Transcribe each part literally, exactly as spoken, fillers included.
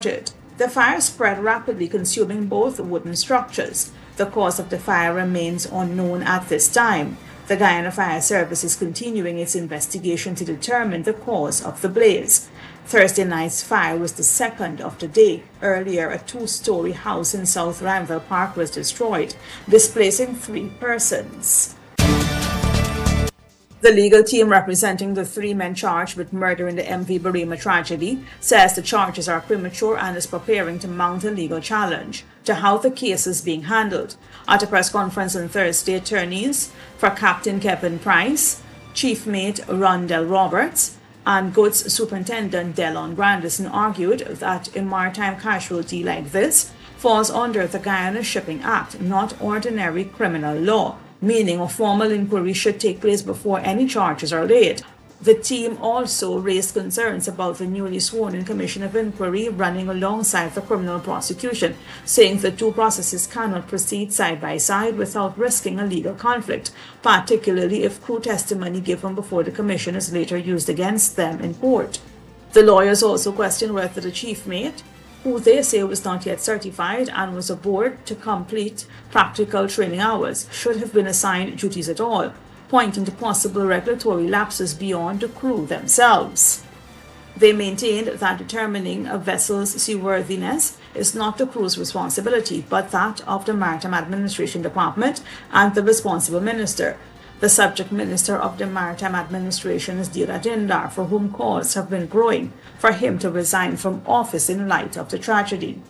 The fire spread rapidly, consuming both wooden structures. The cause of the fire remains unknown at this time. The Guyana Fire Service is continuing its investigation to determine the cause of the blaze. Thursday night's fire was the second of the day. Earlier, a two-story house in South Ranville Park was destroyed, displacing three persons. The legal team representing the three men charged with murder in the M V Barima tragedy says the charges are premature and is preparing to mount a legal challenge to how the case is being handled. At a press conference on Thursday, attorneys for Captain Kevin Price, Chief Mate Rondell Roberts, and Goods Superintendent Delon Grandison argued that a maritime casualty like this falls under the Guyana Shipping Act, not ordinary criminal law, meaning a formal inquiry should take place before any charges are laid. The team also raised concerns about the newly sworn-in Commission of Inquiry running alongside the criminal prosecution, saying the two processes cannot proceed side by side without risking a legal conflict, particularly if crew testimony given before the Commission is later used against them in court. The lawyers also questioned whether the chief mate, who they say was not yet certified and was aboard to complete practical training hours, should have been assigned duties at all, pointing to possible regulatory lapses beyond the crew themselves. They maintained that determining a vessel's seaworthiness is not the crew's responsibility, but that of the Maritime Administration Department and the responsible minister. The subject minister of the Maritime Administration is Dira Dindar, for whom calls have been growing for him to resign from office in light of the tragedy.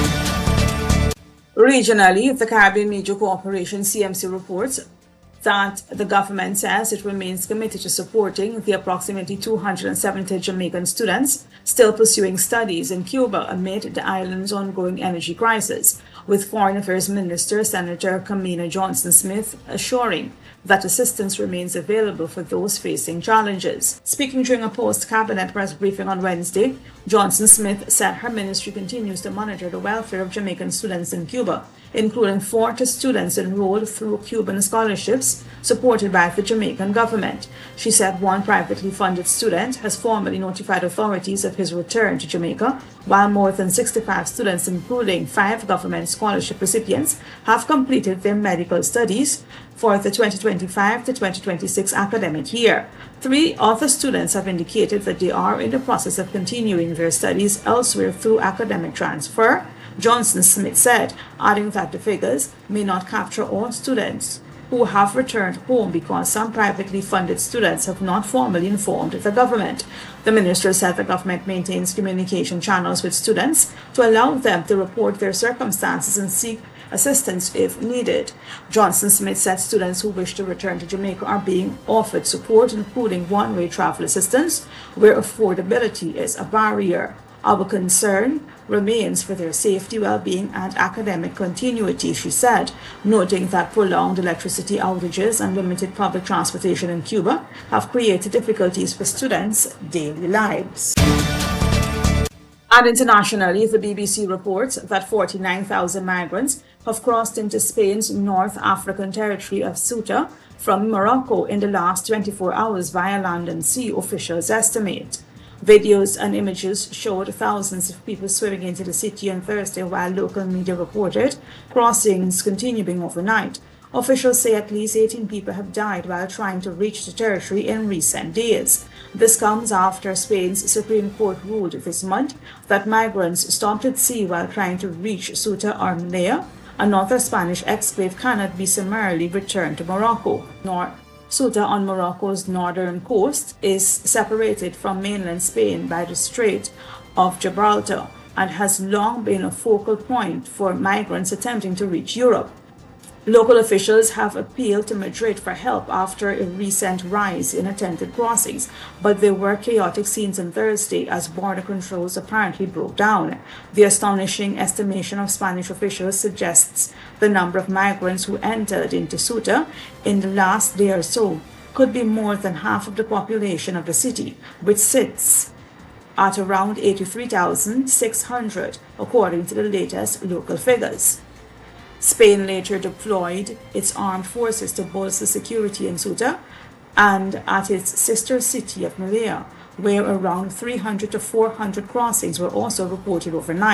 Regionally, the Caribbean Media Corporation C M C reports that the government says it remains committed to supporting the approximately two hundred seventy Jamaican students still pursuing studies in Cuba amid the island's ongoing energy crisis, with Foreign Affairs Minister Senator Kamina Johnson-Smith assuring that assistance remains available for those facing challenges. Speaking during a post-cabinet press briefing on Wednesday, Johnson-Smith said her ministry continues to monitor the welfare of Jamaican students in Cuba, including forty students enrolled through Cuban scholarships supported by the Jamaican government. She said one privately funded student has formally notified authorities of his return to Jamaica, while more than sixty-five students, including five government scholarship recipients, have completed their medical studies for the twenty twenty-five to twenty twenty-six academic year. Three other students have indicated that they are in the process of continuing their studies elsewhere through academic transfer, Johnson-Smith said, adding that the figures may not capture all students who have returned home because some privately funded students have not formally informed the government. The minister said the government maintains communication channels with students to allow them to report their circumstances and seek assistance if needed. Johnson-Smith said students who wish to return to Jamaica are being offered support, including one-way travel assistance, where affordability is a barrier. Our concern remains for their safety, well-being, and academic continuity, she said, noting that prolonged electricity outages and limited public transportation in Cuba have created difficulties for students' daily lives. And internationally, the B B C reports that forty-nine thousand migrants have crossed into Spain's North African territory of Ceuta from Morocco in the last twenty-four hours via land and sea, officials estimate. Videos and images showed thousands of people swimming into the city on Thursday, while local media reported crossings continuing overnight. Officials say at least eighteen people have died while trying to reach the territory in recent days. This comes after Spain's Supreme Court ruled this month that migrants stopped at sea while trying to reach Ceuta or Melilla, another Spanish exclave, cannot be summarily returned to Morocco. Nor Ceuta, on Morocco's northern coast, is separated from mainland Spain by the Strait of Gibraltar and has long been a focal point for migrants attempting to reach Europe. Local officials have appealed to Madrid for help after a recent rise in attempted crossings, but there were chaotic scenes on Thursday as border controls apparently broke down. The astonishing estimation of Spanish officials suggests the number of migrants who entered into Ceuta in the last day or so could be more than half of the population of the city, which sits at around eighty-three thousand six hundred, according to the latest local figures. Spain later deployed its armed forces to bolster security in Ceuta and at its sister city of Melilla, where around three hundred to four hundred crossings were also reported overnight.